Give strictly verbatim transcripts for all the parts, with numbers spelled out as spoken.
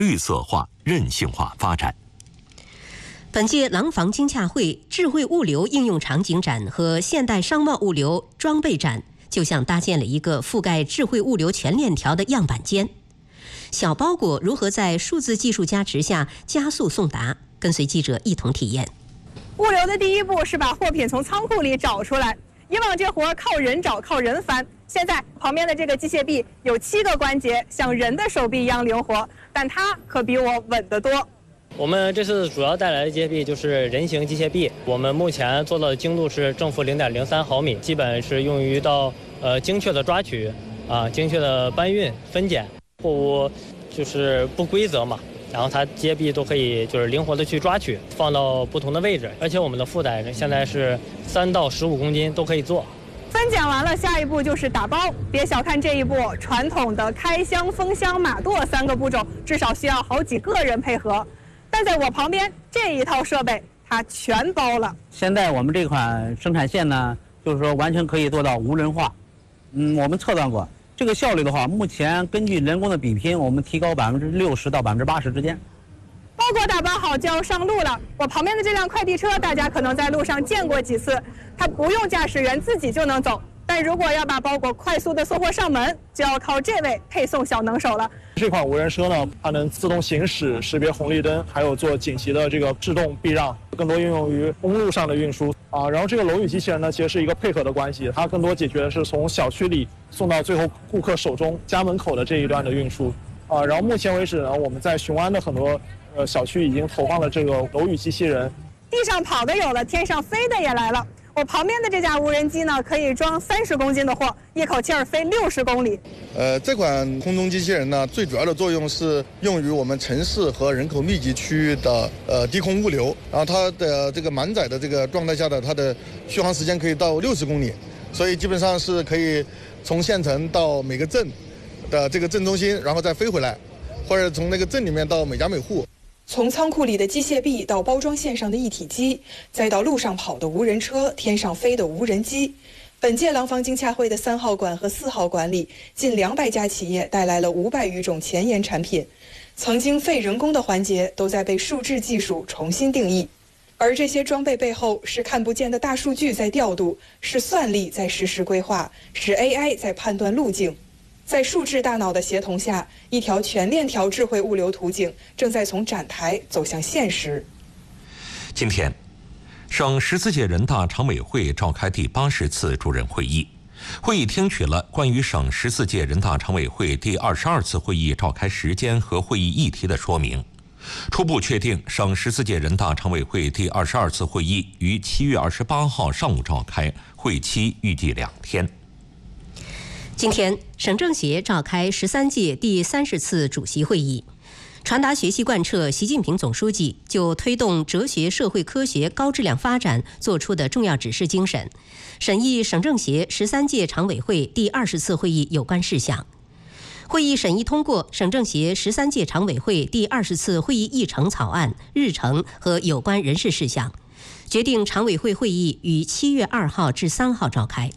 绿色化、韧性化发展。 本届廊坊经洽会智慧物流应用场景展和现代商贸物流装备展就像搭建了一个覆盖智慧物流全链条的样板间。小包裹如何在数字技术加持下加速送达？跟随记者一同体验。 物流的第一步是把货品从仓库里找出来，以往这活靠人找、靠人翻，现在旁边的这个机械臂有七个关节，像人的手臂一样灵活，但它可比我稳得多。 我们这次主要带来的机械臂就是人形机械臂，我们目前做到的精度是正负零点零三毫米，基本是用于到呃精确的抓取啊、精确的搬运、分拣，货物就是不规则嘛，然后它机械臂都可以就是灵活的去抓取，放到不同的位置，而且我们的负载现在是三到十五公斤都可以做。 分拣完了，下一步就是打包。别小看这一步，传统的开箱、封箱、码垛三个步骤，至少需要好几个人配合。但在我旁边这一套设备，它全包了。 现在我们这款生产线呢，就是说完全可以做到无人化。嗯，我们测算过，这个效率的话，目前根据人工的比拼，我们提高百分之六十到百分之八十之间。 包裹打包好就要上路了。我旁边的这辆快递车，大家可能在路上见过几次，它不用驾驶员自己就能走。但如果要把包裹快速的送货上门，就要靠这位配送小能手了。 这款无人车呢，它能自动行驶、识别红绿灯，还有做紧急的这个制动避让，更多应用于公路上的运输啊。然后这个楼宇机器人呢，其实是一个配合的关系，它更多解决的是从小区里送到最后顾客手中家门口的这一段的运输啊。然后目前为止呢，我们在雄安的很多呃小区已经投放了这个楼宇机器人。 地上跑的有了，天上飞的也来了。我旁边的这架无人机呢，可以装三十公斤的货，一口气儿飞六十公里。 呃，这款空中机器人呢，最主要的作用是用于我们城市和人口密集区域的呃低空物流。然后它的这个满载的这个状态下的它的续航时间可以到六十公里，所以基本上是可以从县城到每个镇的这个镇中心，然后再飞回来，或者从那个镇里面到每家每户。 从仓库里的机械臂到包装线上的一体机，再到路上跑的无人车、天上飞的无人机。本届廊坊经洽会的三号馆和四号馆里，近两百家企业带来了五百余种前沿产品。曾经费人工的环节都在被数字技术重新定义，而这些装备背后是看不见的大数据在调度，是算力在实时规划，是 A I 在判断路径。在数字大脑的协同下，一条全链条智慧物流途径正在从展台走向现实。 今天，省十四届人大常委会召开第八十次主任会议，会议听取了关于省十四届人大常委会第二十二次会议召开时间和会议议题的说明，初步确定省十四届人大常委会第二十二次会议于七月二十八号上午召开，会期预计两天。 今天，省政协召开十三届第三十次主席会议，传达学习贯彻习近平总书记就推动哲学社会科学高质量发展作出的重要指示精神，审议省政协十三届常委会第二十次会议有关事项。会议审议通过省政协十三届常委会第二十次会议议程草案、日程和有关人事事项，决定常委会会议于七月二号至三号召开。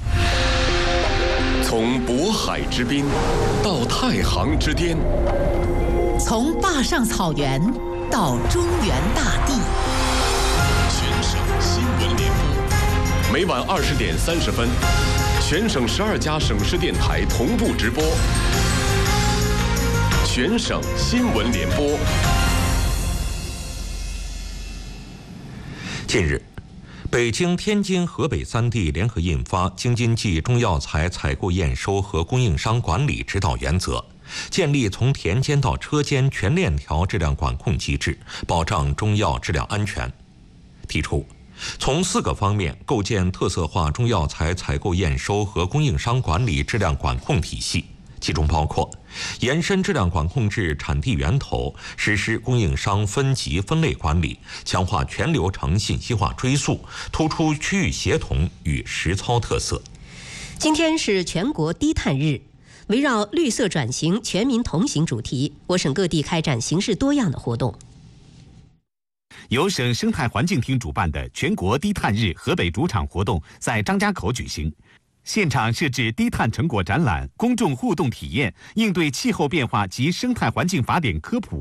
从渤海之滨到太行之巅， 从坝上草原到中原大地， 全省新闻联播，每晚二十点三十分，全省十二家省市电台同步直播。全省新闻联播。 近日，北京、天津、河北三地联合印发《京津冀中药材采购验收和供应商管理指导原则》，建立从田间到车间全链条质量管控机制，保障中药质量安全。提出从四个方面构建特色化中药材采购验收和供应商管理质量管控体系，其中包括延伸质量管控至产地源头，实施供应商分级分类管理，强化全流程信息化追溯，突出区域协同与实操特色。 今天是全国低碳日，围绕绿色转型全民同行主题，我省各地开展形式多样的活动。 由省生态环境厅主办的全国低碳日河北主场活动在张家口举行。 现场设置低碳成果展览、公众互动体验、应对气候变化及生态环境法典科普。